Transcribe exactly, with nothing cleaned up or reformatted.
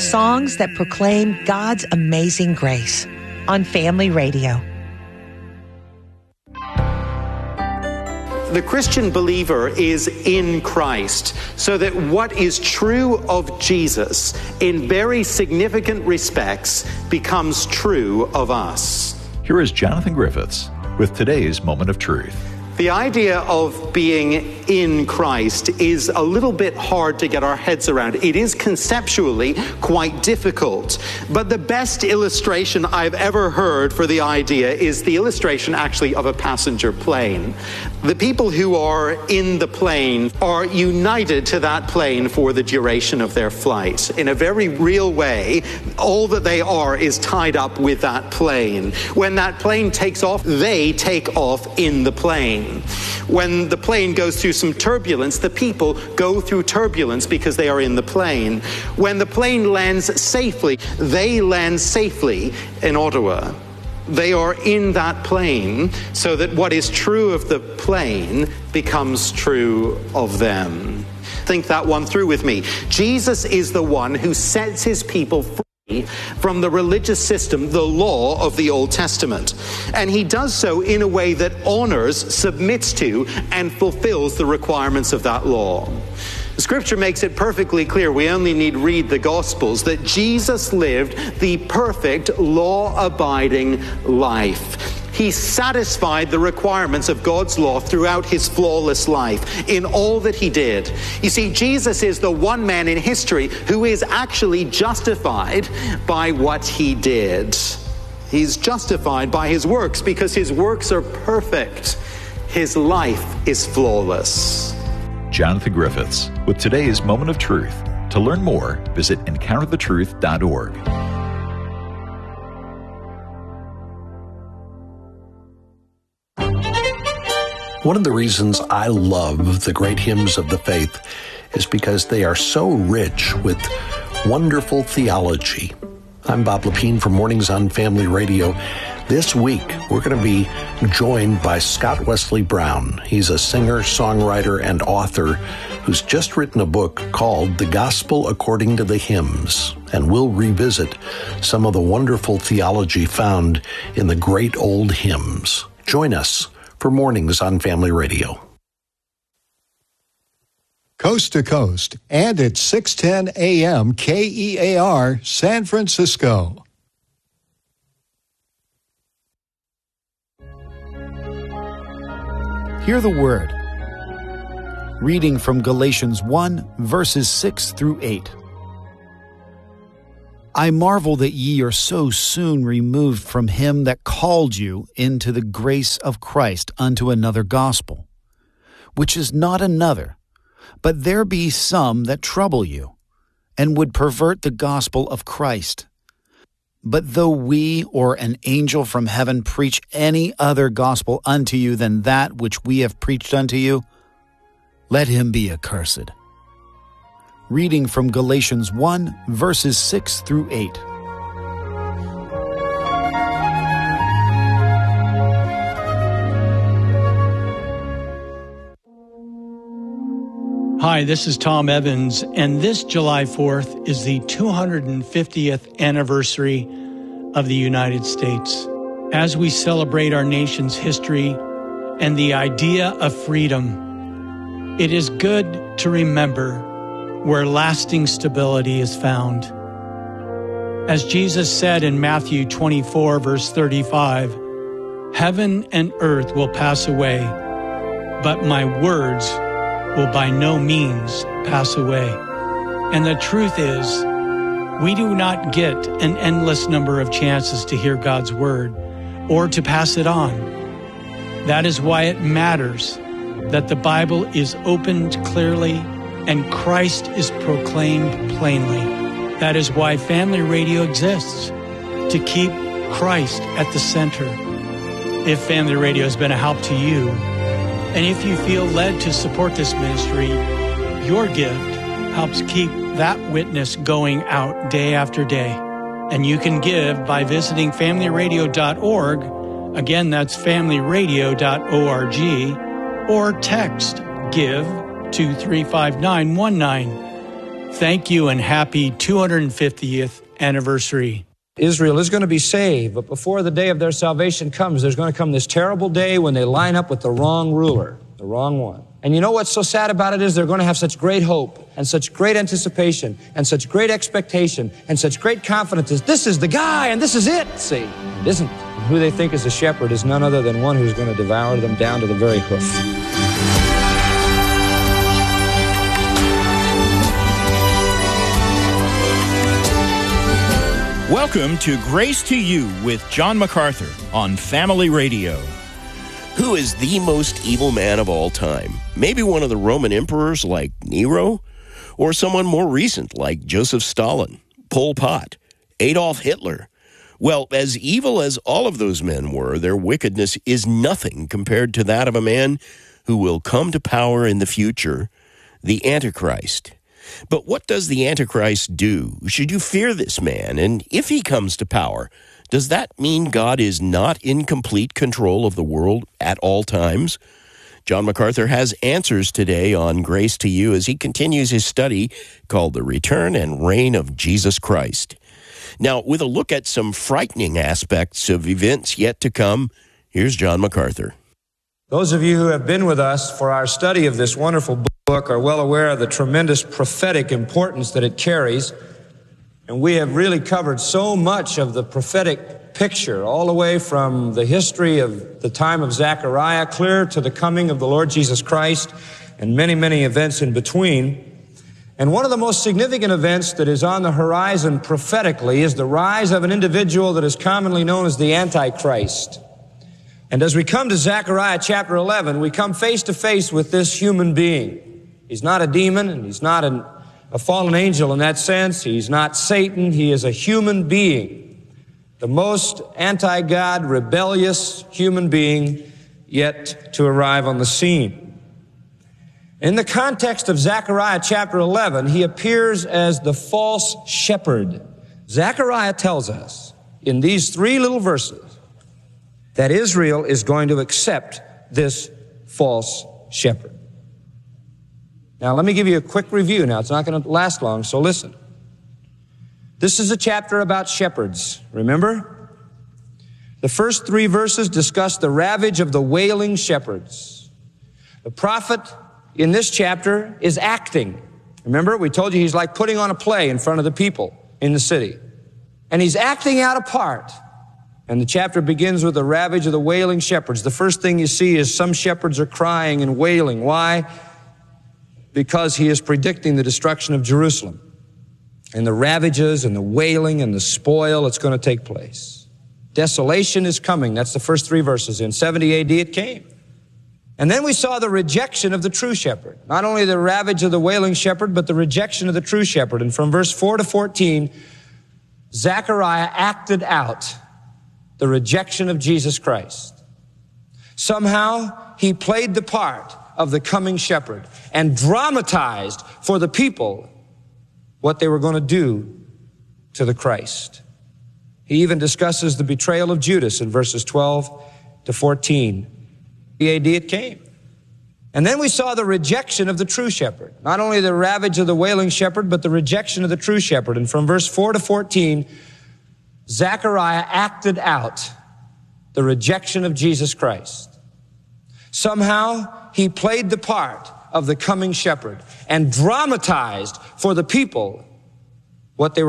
songs that proclaim God's amazing grace on Family Radio. The Christian believer is in Christ, so that what is true of Jesus in very significant respects becomes true of us. Here is Jonathan Griffiths with today's Moment of Truth. The idea of being in Christ is a little bit hard to get our heads around. It is conceptually quite difficult. But the best illustration I've ever heard for the idea is the illustration actually of a passenger plane. The people who are in the plane are united to that plane for the duration of their flight. In a very real way, all that they are is tied up with that plane. When that plane takes off, they take off in the plane. When the plane goes through some turbulence, the people go through turbulence because they are in the plane. When the plane lands safely, they land safely in Ottawa. They are in that plane so that what is true of the plane becomes true of them. Think that one through with me. Jesus is the one who sets his people free from the religious system, the law of the Old Testament. And he does so in a way that honors, submits to, and fulfills the requirements of that law. Scripture makes it perfectly clear, we only need read the Gospels, that Jesus lived the perfect, law-abiding life. He satisfied the requirements of God's law throughout his flawless life, in all that he did. You see, Jesus is the one man in history who is actually justified by what he did. He's justified by his works because his works are perfect. His life is flawless. Jonathan Griffiths with today's Moment of Truth. To learn more, visit encounter the truth dot org. One of the reasons I love the great hymns of the faith is because they are so rich with wonderful theology. I'm Bob Lepine from Mornings on Family Radio. This week, we're going to be joined by Scott Wesley Brown. He's a singer, songwriter, and author who's just written a book called The Gospel According to the Hymns, and we'll revisit some of the wonderful theology found in the great old hymns. Join us for Mornings on Family Radio. Coast to Coast and at six ten a.m. K E A R, San Francisco. Hear the word. Reading from Galatians one, verses six through eight. I marvel that ye are so soon removed from him that called you into the grace of Christ unto another gospel, which is not another, but there be some that trouble you, and would pervert the gospel of Christ. But though we or an angel from heaven preach any other gospel unto you than that which we have preached unto you, let him be accursed. Reading from Galatians one, verses six through eight. Hi, this is Tom Evans, and this July fourth is the two hundred fiftieth anniversary of the United States. As we celebrate our nation's history and the idea of freedom, it is good to remember where lasting stability is found. As Jesus said in Matthew twenty-four, verse thirty-five, heaven and earth will pass away, but my words will by no means pass away. And the truth is, we do not get an endless number of chances to hear God's word or to pass it on. That is why it matters that the Bible is opened clearly and Christ is proclaimed plainly. That is why Family Radio exists, to keep Christ at the center. If Family Radio has been a help to you, and if you feel led to support this ministry, your gift helps keep that witness going out day after day. And you can give by visiting family radio dot org. Again, that's family radio dot org, or text GIVE to three five nine one nine. Thank you and happy two hundred fiftieth anniversary. Israel is going to be saved, but before the day of their salvation comes, there's going to come this terrible day when they line up with the wrong ruler, the wrong one. And you know what's so sad about it is they're going to have such great hope and such great anticipation and such great expectation and such great confidence as this is the guy and this is it. See, it isn't. And who they think is a shepherd is none other than one who's going to devour them down to the very hoof. Welcome to Grace to You with John MacArthur on Family Radio. Who is the most evil man of all time? Maybe one of the Roman emperors like Nero? Or someone more recent like Joseph Stalin, Pol Pot, Adolf Hitler? Well, as evil as all of those men were, their wickedness is nothing compared to that of a man who will come to power in the future, the Antichrist. But what does the Antichrist do? Should you fear this man? And if he comes to power, does that mean God is not in complete control of the world at all times? John MacArthur has answers today on Grace to You as he continues his study called The Return and Reign of Jesus Christ. Now, with a look at some frightening aspects of events yet to come, here's John MacArthur. Those of you who have been with us for our study of this wonderful book are well aware of the tremendous prophetic importance that it carries. And we have really covered so much of the prophetic picture, all the way from the history of the time of Zechariah, clear to the coming of the Lord Jesus Christ, and many, many events in between. And one of the most significant events that is on the horizon prophetically is the rise of an individual that is commonly known as the Antichrist. And as we come to Zechariah chapter eleven, we come face to face with this human being. He's not a demon, and he's not an, a fallen angel in that sense. He's not Satan. He is a human being, the most anti-God, rebellious human being yet to arrive on the scene. In the context of Zechariah chapter eleven, he appears as the false shepherd. Zechariah tells us in these three little verses that Israel is going to accept this false shepherd. Now, let me give you a quick review. Now, it's not going to last long, so listen. This is a chapter about shepherds, remember? The first three verses discuss the ravage of the wailing shepherds. The prophet in this chapter is acting. Remember, we told you he's like putting on a play in front of the people in the city. And he's acting out a part. And the chapter begins with the ravage of the wailing shepherds. The first thing you see is some shepherds are crying and wailing. Why? Because he is predicting the destruction of Jerusalem and the ravages and the wailing and the spoil that's going to take place. Desolation is coming. That's the first three verses. In seventy A D it came. And then we saw the rejection of the true shepherd. Not only the ravage of the wailing shepherd, but the rejection of the true shepherd. And from verse four to fourteen, Zechariah acted out the rejection of Jesus Christ. Somehow he played the part of the coming shepherd and dramatized for the people what they were going to do to the Christ. He even discusses the betrayal of Judas in verses twelve to fourteen. A D it came. And then we saw the rejection of the true shepherd. Not only the ravage of the wailing shepherd, but the rejection of the true shepherd. And from verse four to fourteen, Zechariah acted out the rejection of Jesus Christ. Somehow he played the part of the coming shepherd and dramatized for the people what they were